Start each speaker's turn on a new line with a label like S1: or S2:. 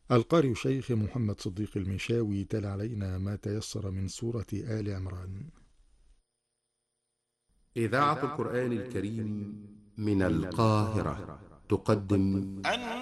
S1: القارئ شيخ محمد صديق المشاوي تلا علينا ما تيسر من سورة آل عمران.
S2: إذاعة القرآن الكريم من القاهرة تقدم